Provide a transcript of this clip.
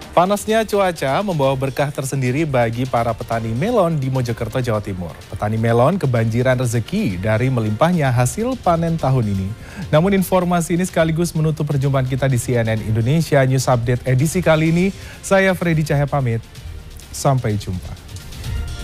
Panasnya cuaca membawa berkah tersendiri bagi para petani melon di Mojokerto, Jawa Timur. Petani melon kebanjiran rezeki dari melimpahnya hasil panen tahun ini. Namun informasi ini sekaligus menutup perjumpaan kita di CNN Indonesia News Update edisi kali ini. Saya Freddy Cahya pamit, sampai jumpa.